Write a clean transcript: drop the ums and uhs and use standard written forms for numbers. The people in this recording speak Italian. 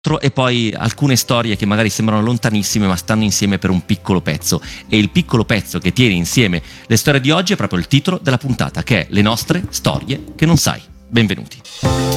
e poi alcune storie che magari sembrano lontanissime ma stanno insieme per un piccolo pezzo, e il piccolo pezzo che tiene insieme le storie di oggi è proprio il titolo della puntata, che è Le nostre storie che non sai. Benvenuti.